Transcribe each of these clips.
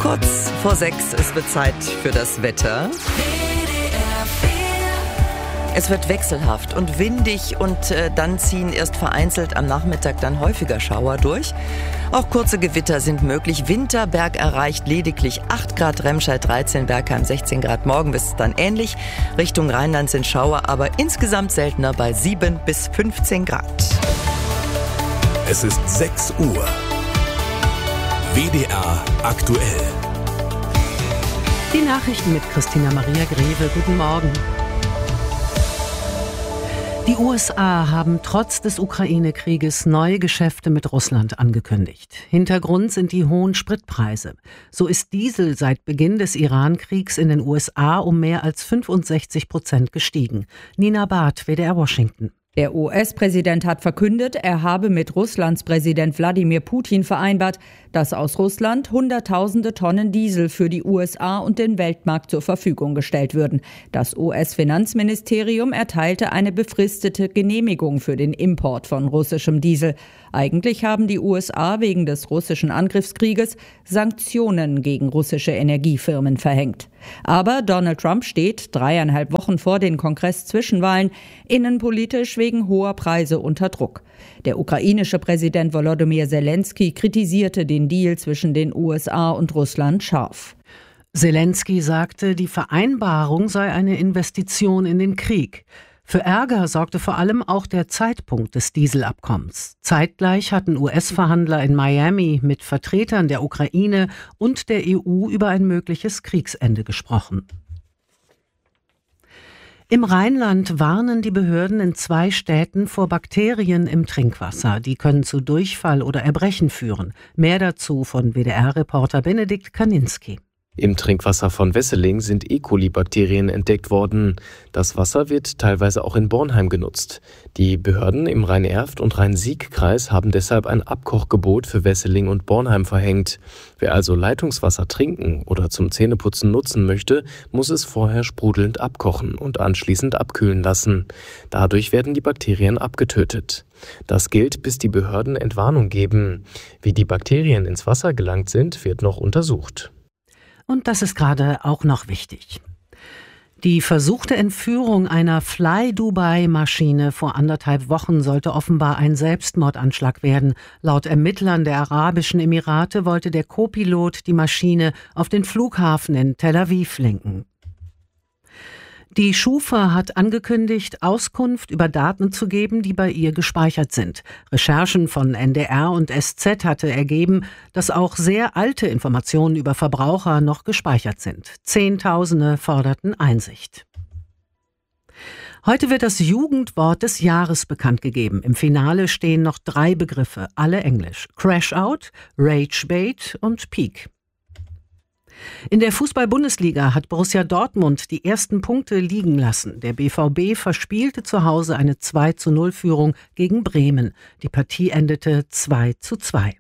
Kurz vor 6, es wird Zeit für das Wetter. Es wird wechselhaft und windig und dann ziehen erst vereinzelt am Nachmittag dann häufiger Schauer durch. Auch kurze Gewitter sind möglich. Winterberg erreicht lediglich 8 Grad, Remscheid 13, Bergheim 16 Grad. Morgen ist es dann ähnlich. Richtung Rheinland sind Schauer, aber insgesamt seltener bei 7 bis 15 Grad. Es ist 6 Uhr. WDR aktuell. Die Nachrichten mit Christina Maria Greve. Guten Morgen. Die USA haben trotz des Ukraine-Krieges neue Geschäfte mit Russland angekündigt. Hintergrund sind die hohen Spritpreise. So ist Diesel seit Beginn des Iran-Kriegs in den USA um mehr als 65% gestiegen. Nina Barth, WDR Washington. Der US-Präsident hat verkündet, er habe mit Russlands Präsident Wladimir Putin vereinbart, dass aus Russland Hunderttausende Tonnen Diesel für die USA und den Weltmarkt zur Verfügung gestellt würden. Das US-Finanzministerium erteilte eine befristete Genehmigung für den Import von russischem Diesel. Eigentlich haben die USA wegen des russischen Angriffskrieges Sanktionen gegen russische Energiefirmen verhängt. Aber Donald Trump steht 3,5 Wochen vor den Kongress-Zwischenwahlen innenpolitisch wegen hoher Preise unter Druck. Der ukrainische Präsident Volodymyr Zelensky kritisierte den Deal zwischen den USA und Russland scharf. Zelensky sagte, die Vereinbarung sei eine Investition in den Krieg. Für Ärger sorgte vor allem auch der Zeitpunkt des Dieselabkommens. Zeitgleich hatten US-Verhandler in Miami mit Vertretern der Ukraine und der EU über ein mögliches Kriegsende gesprochen. Im Rheinland warnen die Behörden in 2 Städten vor Bakterien im Trinkwasser. Die können zu Durchfall oder Erbrechen führen. Mehr dazu von WDR-Reporter Benedikt Kaninski. Im Trinkwasser von Wesseling sind E. coli-Bakterien entdeckt worden. Das Wasser wird teilweise auch in Bornheim genutzt. Die Behörden im Rhein-Erft- und Rhein-Sieg-Kreis haben deshalb ein Abkochgebot für Wesseling und Bornheim verhängt. Wer also Leitungswasser trinken oder zum Zähneputzen nutzen möchte, muss es vorher sprudelnd abkochen und anschließend abkühlen lassen. Dadurch werden die Bakterien abgetötet. Das gilt, bis die Behörden Entwarnung geben. Wie die Bakterien ins Wasser gelangt sind, wird noch untersucht. Und das ist gerade auch noch wichtig. Die versuchte Entführung einer Fly-Dubai-Maschine vor 1,5 Wochen sollte offenbar ein Selbstmordanschlag werden. Laut Ermittlern der Arabischen Emirate wollte der Co-Pilot die Maschine auf den Flughafen in Tel Aviv lenken. Die Schufa hat angekündigt, Auskunft über Daten zu geben, die bei ihr gespeichert sind. Recherchen von NDR und SZ hatte ergeben, dass auch sehr alte Informationen über Verbraucher noch gespeichert sind. Zehntausende forderten Einsicht. Heute wird das Jugendwort des Jahres bekannt gegeben. Im Finale stehen noch 3 Begriffe, alle Englisch. Crash-Out, Rage-Bait und Peak. In der Fußball-Bundesliga hat Borussia Dortmund die ersten Punkte liegen lassen. Der BVB verspielte zu Hause eine 2:0-Führung gegen Bremen. Die Partie endete 2:2.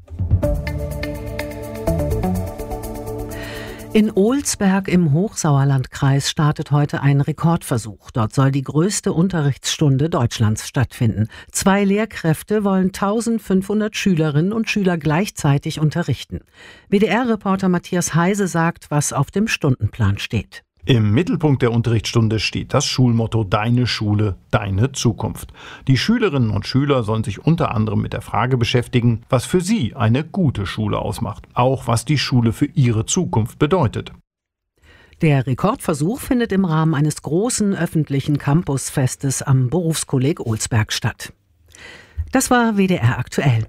In Olsberg im Hochsauerlandkreis startet heute ein Rekordversuch. Dort soll die größte Unterrichtsstunde Deutschlands stattfinden. 2 Lehrkräfte wollen 1500 Schülerinnen und Schüler gleichzeitig unterrichten. WDR-Reporter Matthias Heise sagt, was auf dem Stundenplan steht. Im Mittelpunkt der Unterrichtsstunde steht das Schulmotto Deine Schule, deine Zukunft. Die Schülerinnen und Schüler sollen sich unter anderem mit der Frage beschäftigen, was für sie eine gute Schule ausmacht. Auch was die Schule für ihre Zukunft bedeutet. Der Rekordversuch findet im Rahmen eines großen öffentlichen Campusfestes am Berufskolleg Olsberg statt. Das war WDR aktuell.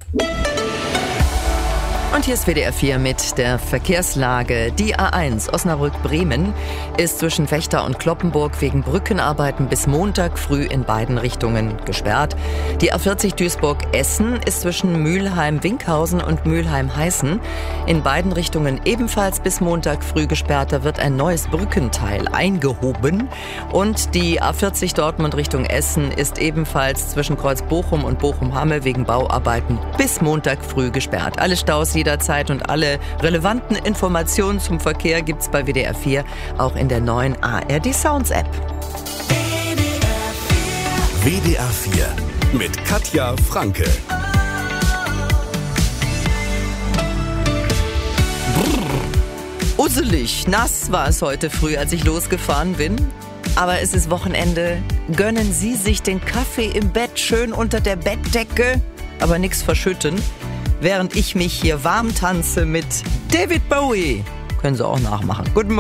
Und hier ist WDR 4 mit der Verkehrslage. Die A1 Osnabrück-Bremen ist zwischen Vechta und Cloppenburg wegen Brückenarbeiten bis Montag früh in beiden Richtungen gesperrt. Die A40 Duisburg-Essen ist zwischen Mülheim-Winkhausen und Mülheim-Heißen in beiden Richtungen ebenfalls bis Montag früh gesperrt. Da wird ein neues Brückenteil eingehoben. Und die A40 Dortmund Richtung Essen ist ebenfalls zwischen Kreuz-Bochum und Bochum-Hamme wegen Bauarbeiten bis Montag früh gesperrt. Alle Staus jederzeit und alle relevanten Informationen zum Verkehr gibt's bei WDR 4, auch in der neuen ARD Sounds App. WDR 4 mit Katja Franke. Usselig, nass war es heute früh, als ich losgefahren bin. Aber es ist Wochenende. Gönnen Sie sich den Kaffee im Bett schön unter der Bettdecke, aber nichts verschütten, während ich mich hier warm tanze mit David Bowie. Können Sie auch nachmachen. Guten Morgen.